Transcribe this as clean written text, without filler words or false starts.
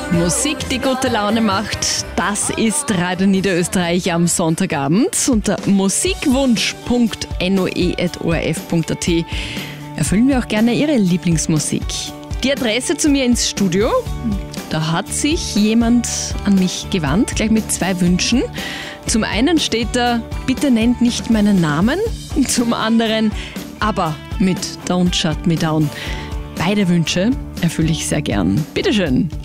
Musik, die gute Laune macht, das ist Radio Niederösterreich am Sonntagabend. Unter musikwunsch.noe@orf.at erfüllen wir auch gerne Ihre Lieblingsmusik. Die Adresse zu mir ins Studio, da hat sich jemand an mich gewandt, gleich mit 2 Wünschen. Zum einen steht da, bitte nennt nicht meinen Namen. Zum anderen, aber mit Don't Shut Me Down. Beide Wünsche erfülle ich sehr gern. Bitteschön.